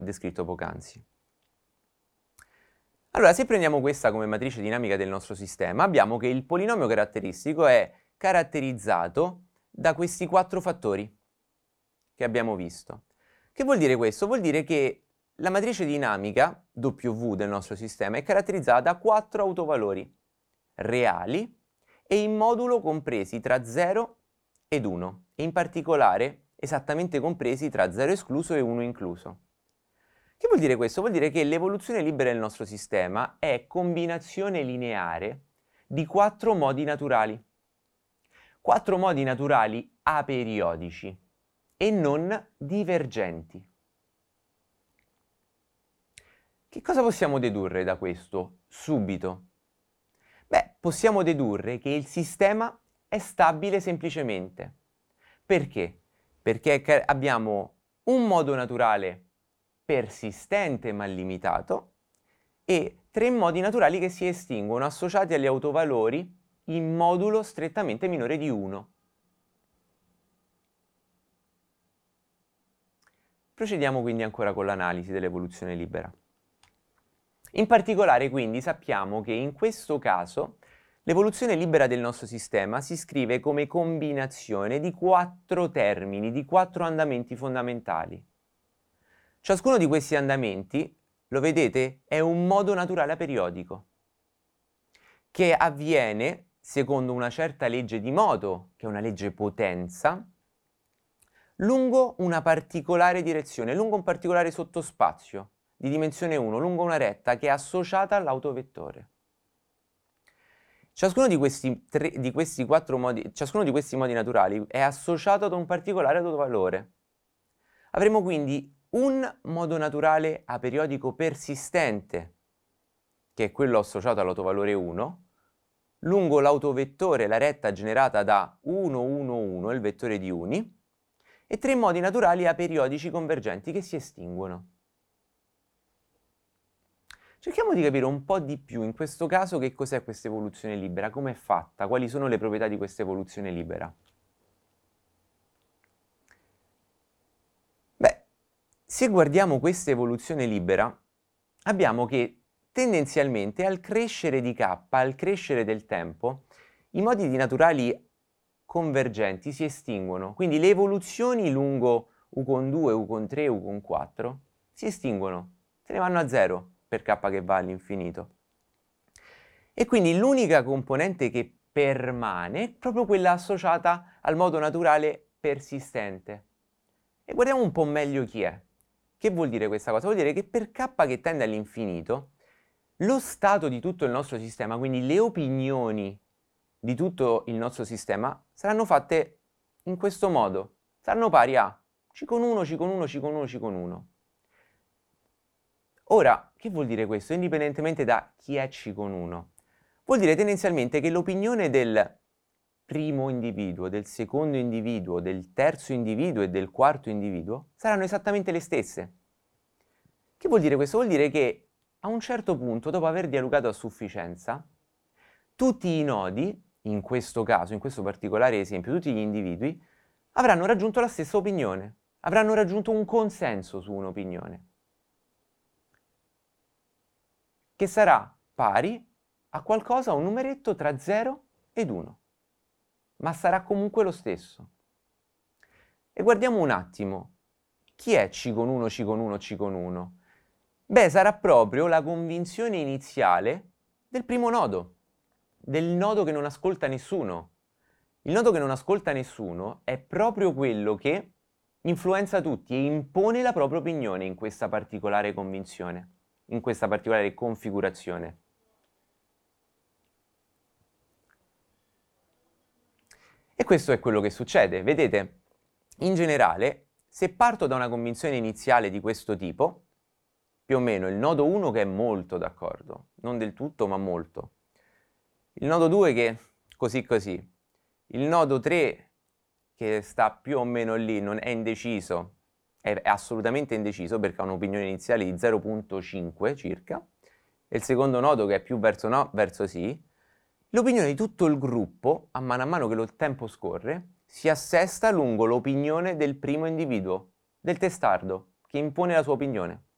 descritto poc'anzi. Allora, se prendiamo questa come matrice dinamica del nostro sistema, abbiamo che il polinomio caratteristico è caratterizzato da questi 4 fattori che abbiamo visto. Che vuol dire questo? Vuol dire che la matrice dinamica W del nostro sistema è caratterizzata da 4 autovalori reali e in modulo compresi tra 0 ed 1, e in particolare esattamente compresi tra 0 escluso e 1 incluso. Che vuol dire questo? Vuol dire che l'evoluzione libera del nostro sistema è combinazione lineare di 4 modi naturali. 4 modi naturali aperiodici e non divergenti. Che cosa possiamo dedurre da questo subito? Beh, possiamo dedurre che il sistema è stabile semplicemente. Perché? Perché abbiamo un modo naturale persistente ma limitato e 3 modi naturali che si estinguono associati agli autovalori in modulo strettamente minore di 1. Procediamo quindi ancora con l'analisi dell'evoluzione libera. In particolare quindi sappiamo che in questo caso l'evoluzione libera del nostro sistema si scrive come combinazione di 4 termini, di 4 andamenti fondamentali. Ciascuno di questi andamenti, lo vedete, è un modo naturale aperiodico, che avviene secondo una certa legge di moto, che è una legge potenza, lungo una particolare direzione, lungo un particolare sottospazio di dimensione 1, lungo una retta che è associata all'autovettore. Ciascuno di questi modi naturali è associato ad un particolare autovalore. Avremo quindi un modo naturale aperiodico persistente, che è quello associato all'autovalore 1, lungo l'autovettore, la retta generata da 1, 1, 1, il vettore di uni, e 3 modi naturali aperiodici convergenti che si estinguono. Cerchiamo di capire un po' di più in questo caso che cos'è questa evoluzione libera, come è fatta, quali sono le proprietà di questa evoluzione libera. Se guardiamo questa evoluzione libera, abbiamo che tendenzialmente al crescere di k, al crescere del tempo, i modi naturali convergenti si estinguono. Quindi le evoluzioni lungo u con 2, u con 3, u con 4 si estinguono, se ne vanno a 0 per k che va all'infinito. E quindi l'unica componente che permane è proprio quella associata al modo naturale persistente. E guardiamo un po' meglio chi è. Che vuol dire questa cosa? Vuol dire che per k che tende all'infinito, lo stato di tutto il nostro sistema, quindi le opinioni di tutto il nostro sistema, saranno fatte in questo modo. Saranno pari a c con 1, c con 1, c con 1, c con 1. Ora, che vuol dire questo? Indipendentemente da chi è c con 1. Vuol dire tendenzialmente che l'opinione del primo individuo, del secondo individuo, del terzo individuo e del quarto individuo saranno esattamente le stesse. Che vuol dire questo? Vuol dire che a un certo punto, dopo aver dialogato a sufficienza, tutti i nodi, in questo caso, in questo particolare esempio, tutti gli individui, avranno raggiunto la stessa opinione, avranno raggiunto un consenso su un'opinione, che sarà pari a qualcosa, a un numeretto tra 0 ed 1. Ma sarà comunque lo stesso. E guardiamo un attimo, chi è c con 1, c con 1, c con 1? Beh, sarà proprio la convinzione iniziale del primo nodo, del nodo che non ascolta nessuno. Il nodo che non ascolta nessuno è proprio quello che influenza tutti e impone la propria opinione in questa particolare convinzione, in questa particolare configurazione. E questo è quello che succede. Vedete, in generale, se parto da una convinzione iniziale di questo tipo, più o meno il nodo 1 che è molto d'accordo, non del tutto ma molto, il nodo 2 che così così, il nodo 3 che sta più o meno lì, non è indeciso, è assolutamente indeciso perché ha un'opinione iniziale di 0,5 circa, e il secondo nodo che è più verso no, verso sì. L'opinione di tutto il gruppo, a mano che il tempo scorre, si assesta lungo l'opinione del primo individuo, del testardo, che impone la sua opinione.